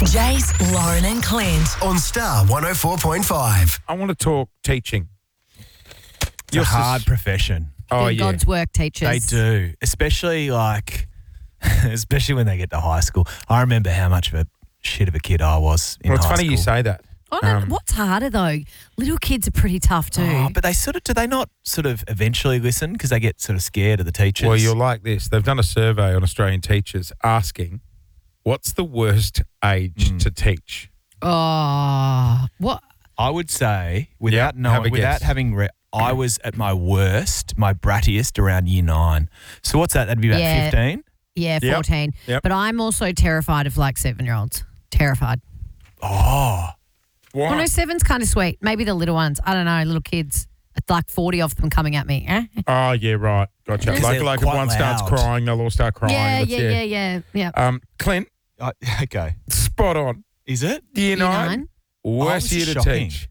Jace, Lauren and Clint. On Star 104.5. I want to talk teaching. It's a hard profession. Oh, They're yeah. God's work teachers. They do, especially when they get to high school. I remember how much of a shit of a kid I was in Well, it's high funny school. you say that. What's harder though? Little kids are pretty tough too. Oh, but do they not sort of eventually listen because they get sort of scared of the teachers? Well, you're like this. They've done a survey on Australian teachers asking, what's the worst age to teach? Oh, what? I would say, without Yeah, have a knowing, without guess. having I was at my worst, my brattiest around year 9. So what's that? That'd be about Yeah. 15? Yeah, Yep. 14. Yep. But I'm also terrified of like 7-year-olds. Terrified. Oh. Why? Well, no, 7's kind of sweet. Maybe the little ones. I don't know, little kids. Like 40 of them coming at me. Oh, yeah, right. Gotcha. Because they're Like if quite one starts loud. crying, they'll all start crying. Yeah. Clint, Okay. spot on. Is it? Year 9, 9? worst this year is to shocking. teach.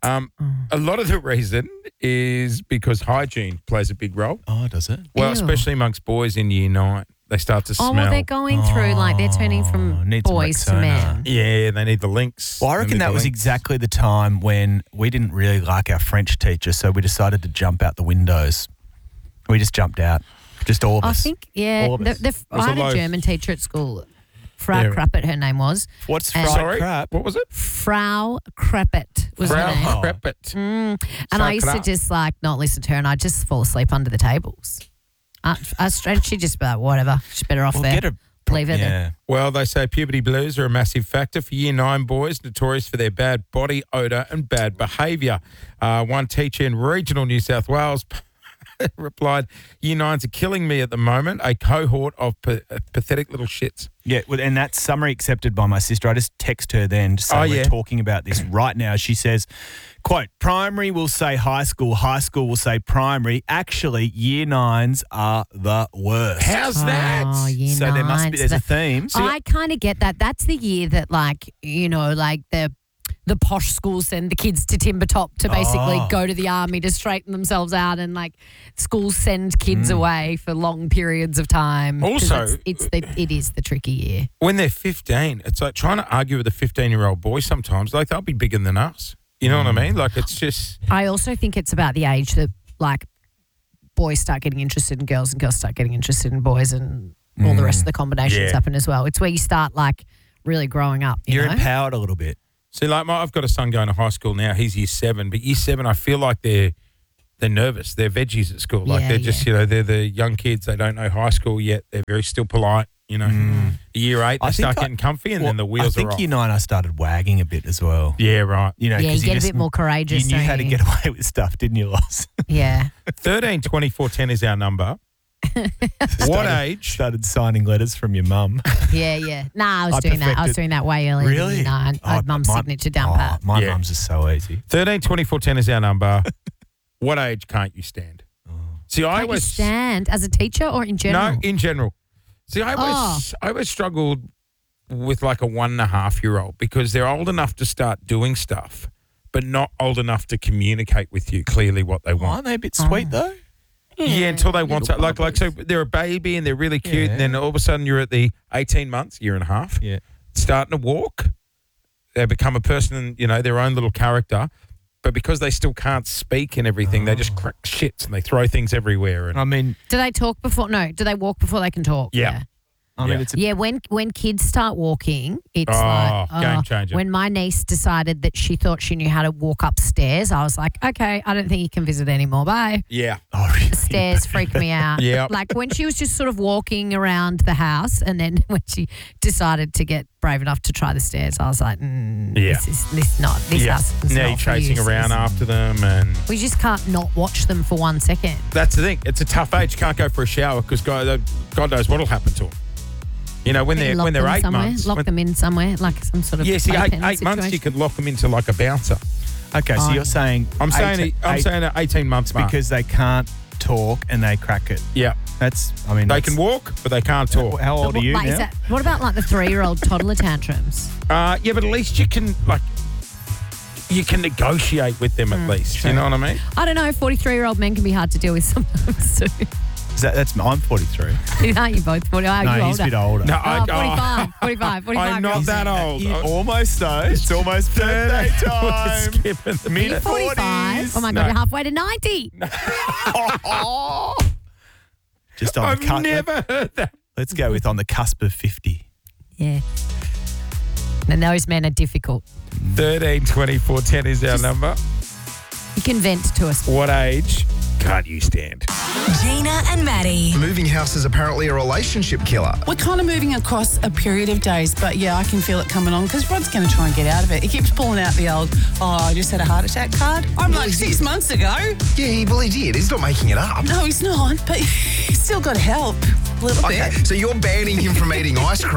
A lot of the reason is because hygiene plays a big role. Oh, does it? Well, Ew. especially amongst boys in year 9. They start to Oh, smell. well, they're going through, like, they're turning from need some boys to Rexona. men. Yeah, they need the links. Well, I They reckon need that the was links. exactly the time when we didn't really like our French teacher, so we decided to jump out the windows. We just jumped out, just all of I us. think, yeah. All of us. I had a a loaf. German teacher at school. Frau Yeah. Kruppet, her name was. What's And- fried Sorry, crap? what was it? Frau Kruppet was her Frau name. Kreppert. And I used to Sauerkraut. just like not listen to her, and I'd just fall asleep under the tables. And she'd just be like, whatever, she's better off Well, there. get a Leave her there. yeah. Well, they say puberty blues are a massive factor for year 9 boys, notorious for their bad body odour and bad behaviour. One teacher in regional New South Wales replied, year 9s are killing me at the moment, a cohort of pathetic little shits. Yeah, well, and that's summary accepted by my sister. I just text her then to say Oh, we're yeah. talking about this right now. She says, quote, primary will say high school will say primary. Actually, year 9s are the worst. How's that? Oh, year So there must be, nines. there's a theme. I kind of get that. That's the year that, like, you know, like the posh schools send the kids to Timbertop to basically go to the army to straighten themselves out, and like schools send kids away for long periods of time. 'Cause Also- it is the tricky year. When they're 15, it's like trying to argue with a 15-year-old boy sometimes. Like, they'll be bigger than us. You know what I mean? Like, it's just... I also think it's about the age that like boys start getting interested in girls and girls start getting interested in boys, and all the rest of the combinations Yeah. happen as well. It's where you start like really growing up. You're know? empowered a little bit. See, like, I've got a son going to high school now. He's year 7. But year 7, I feel like they're nervous. They're veggies at school. Like, Yeah, they're just, they're the young kids. They don't know high school yet. They're very still polite, Year 8, they start getting comfy, and then the wheels I are think off. year 9 I started wagging a bit as well. Yeah, right. You know, Yeah, 'cause you get a just- bit more courageous. You knew don't how to you? get away with stuff, didn't you, Loss? Yeah. 13, 24, 10 is our number. What age? Started signing letters from your mum. Yeah. Nah, I was I doing that. I was perfected- doing that way earlier. Really? Than I had mum's signature down pat. My Yeah. mum's is so easy. 13, 24, 10 is our number. What age can't you stand? See, I Can't you always... stand as a teacher or in general? No, in general. See, I always struggled with like a 1.5-year-old because they're old enough to start doing stuff, but not old enough to communicate with you clearly what they want. Aren't they a bit sweet, though? Yeah, until they want something. Like, so they're a baby and they're really cute, and then all of a sudden you're at the 18 months, year and a half, Yeah. starting to walk. They become a person, their own little character. But because they still can't speak and everything, they just crack shits and they throw things everywhere. And I mean, Do they talk before? No. Do they walk before they can talk? Yeah. it's a Yeah, when kids start walking, it's Oh, like game changer. When my niece decided that she thought she knew how to walk upstairs, I was like, okay, I don't think you can visit anymore. Bye. yeah. oh, really? The stairs freaked me out. Yep. Like when she was just sort of walking around the house, and then when she decided to get brave enough to try the stairs, I was like, Yeah. this house is Now not you're for chasing you, around sis. after them, and We just can't not watch them for 1 second. that's the thing. It's a tough age. You can't go for a shower because God knows what'll happen to them. When they're Lock them 8 somewhere, months. Lock them in somewhere, like some sort of Yeah, see, playpen 8 months you situation. could lock them into like a bouncer. Okay, so you're saying I'm saying at 18 months mark. because they can't talk and they crack it. Yeah, That's, they that's- can walk, but they can't talk. How old are you Like, is now? that- what about like the 3-year-old toddler tantrums? Yeah, but at least you can negotiate with them at least. True. You know what I mean? I don't know. 43-year-old men can be hard to deal with sometimes too. I'm 43. Aren't you both 40? Oh, No, you're he's older. a bit older. No, Oh, 45. I'm not that old. Almost though. It's almost birthday We're time. skipping the Mid minute. 45. Oh my God, No. you're halfway to 90. Just on I've the cusp. never heard that. Let's go with on the cusp of 50. Yeah. And those men are difficult. 13 24 10 is our number. You can vent to us. What age can't you stand? Gina and Maddie. Moving house is apparently a relationship killer. We're kind of moving across a period of days, but yeah, I can feel it coming on because Rod's going to try and get out of it. He keeps pulling out the old, I just had a heart attack card. I'm like 6 months ago. Yeah, he did. He's not making it up. No, he's not, but he's still got help a little Okay, bit. so you're banning him from eating ice cream.